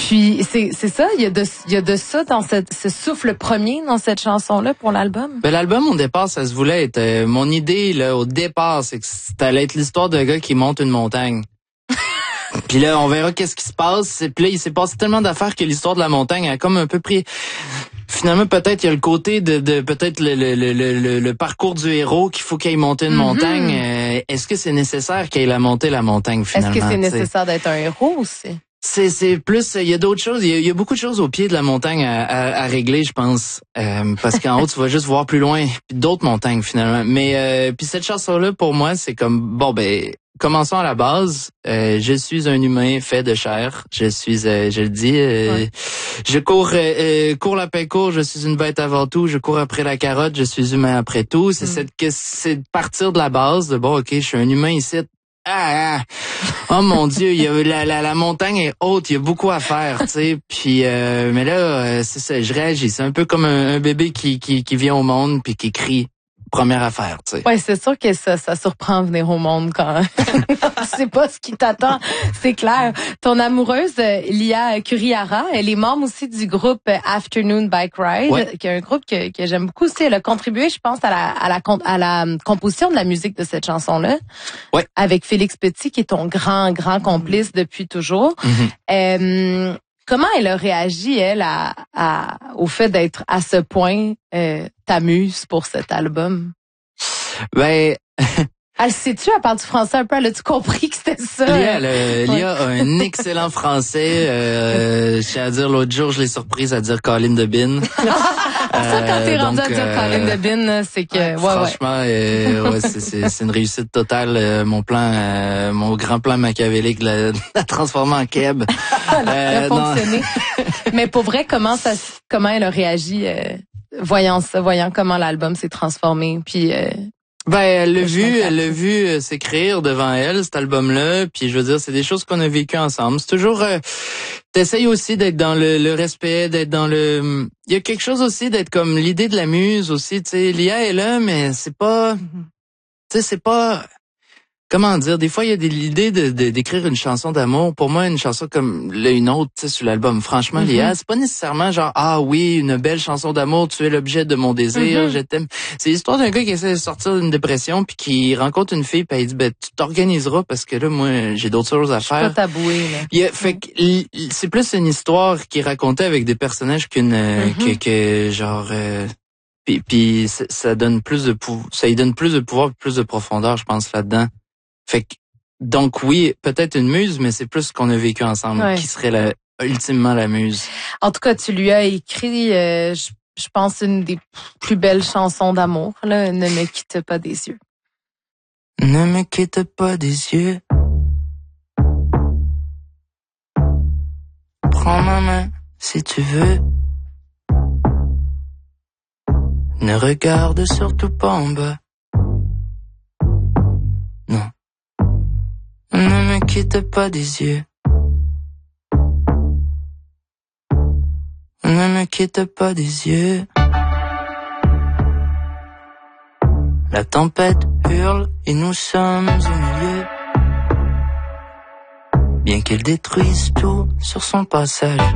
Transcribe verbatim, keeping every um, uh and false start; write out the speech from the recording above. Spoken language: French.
Puis c'est c'est ça, il y a de il y a de ça dans cette ce souffle premier dans cette chanson là pour l'album. Ben l'album au départ ça se voulait être euh, mon idée là au départ c'est que ça allait être l'histoire d'un gars qui monte une montagne. Puis là on verra qu'est-ce qui se passe. Puis là il s'est passé tellement d'affaires que l'histoire de la montagne a comme un peu pris. Finalement peut-être il y a le côté de, de peut-être le, le, le, le, le parcours du héros qu'il faut qu'il aille monter une mm-hmm. montagne. Euh, est-ce que c'est nécessaire qu'il aille la monter la montagne finalement? Est-ce que c'est t'sais? nécessaire d'être un héros aussi? C'est c'est plus il y a d'autres choses, il y a, il y a beaucoup de choses au pied de la montagne à, à, à régler, je pense, euh, parce qu'en haut tu vas juste voir plus loin, puis d'autres montagnes finalement. Mais euh, puis cette chanson là pour moi c'est comme bon ben commençons à la base. Euh, je suis un humain fait de chair. Je suis, euh, je le dis, euh, ouais. je cours, euh, euh, cours lapin court. Je suis une bête avant tout. Je cours après la carotte. Je suis humain après tout. C'est mm. cette, que c'est de partir de la base de bon ok, je suis un humain ici. Ah, ah. Oh mon Dieu, il y a la, la la montagne est haute, il y a beaucoup à faire, tu sais. Puis euh, mais là, euh, c'est ça, je réagis. C'est un peu comme un, un bébé qui qui qui vient au monde puis qui crie. Première affaire, tu sais. Ouais, c'est sûr que ça, ça surprend venir au monde quand tu sais pas ce qui t'attend, c'est clair. Ton amoureuse, Lia Kurihara, elle est membre aussi du groupe Afternoon Bike Ride, ouais. qui est un groupe que, que j'aime beaucoup aussi. Elle a contribué, je pense, à la, à la, à la composition de la musique de cette chanson-là. Ouais. Avec Félix Petit, qui est ton grand, grand complice depuis toujours. Mm-hmm. Euh, Comment elle a réagi, elle, à, à, au fait d'être à ce point euh, ta muse pour cet album? Ben... Elle sait-tu, elle parle du français un peu, elle a-tu compris que c'était ça? Lia, le, Lia a un excellent français. Euh, je tiens à dire, l'autre jour, je l'ai surprise à dire Colin de Bin. Ça, quand t'es rendu à dire euh, Colin de Bin, c'est que... Ouais, franchement, ouais. Euh, ouais, c'est, c'est, c'est une réussite totale. Euh, mon plan, euh, mon grand plan machiavélique, la, la transformer en Keb. Elle a euh, fonctionné. Mais pour vrai, comment ça, comment elle a réagi, euh, voyant ça, voyant comment l'album s'est transformé, puis... Euh, Ben, elle l'a vu, elle l'a vu euh, s'écrire devant elle, cet album-là. Puis, je veux dire, c'est des choses qu'on a vécues ensemble. C'est toujours, euh, t'essayes aussi d'être dans le, le respect, d'être dans le. Il y a quelque chose aussi d'être comme l'idée de la muse aussi. Tu sais, Lia est là, mais c'est pas. Mm-hmm. Tu sais, c'est pas. Comment dire, des fois il y a des, l'idée de, de d'écrire une chanson d'amour. Pour moi, une chanson comme là, une autre, tu sais, sur l'album, franchement, mm-hmm. Lia, c'est pas nécessairement genre ah oui, une belle chanson d'amour, tu es l'objet de mon désir, mm-hmm. je t'aime. C'est l'histoire d'un gars qui essaie de sortir d'une dépression puis qui rencontre une fille puis il dit ben tu t'organiseras parce que là moi j'ai d'autres choses à faire. C'est pas taboué là. Il y a, fait que c'est plus une histoire qui est racontée avec des personnages qu'une mm-hmm. que, que genre euh, puis puis ça, ça donne plus de pou- ça y donne plus de pouvoir, plus de profondeur, je pense là-dedans. Fait que, donc oui, peut-être une muse, mais c'est plus ce qu'on a vécu ensemble, ouais. qui serait la, ultimement la muse. En tout cas, tu lui as écrit, euh, je, je pense, une des plus belles chansons d'amour, là, Ne me quitte pas des yeux. Ne me quitte pas des yeux. Prends ma main, si tu veux. Ne regarde surtout pas en bas. Non. Ne me quitte pas des yeux. Ne me quitte pas des yeux. La tempête hurle et nous sommes au milieu. Bien qu'elle détruise tout sur son passage.